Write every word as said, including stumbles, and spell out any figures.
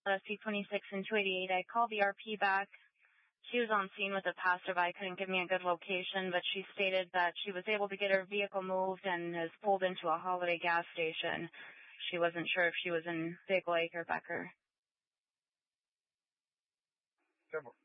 C twenty-six and two eighty-eight. I called the R P back. She was on scene with a passerby, couldn't give me a good location, but she stated that she was able to get her vehicle moved and has pulled into a Holiday gas station. She wasn't sure if she was in Big Lake or Becker. Several.